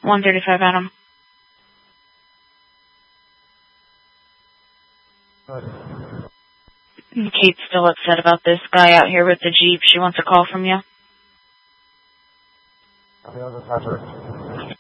135 Adam. Kate's still upset about this guy out here with the Jeep. She wants a call from you. Okay, I'll just have her.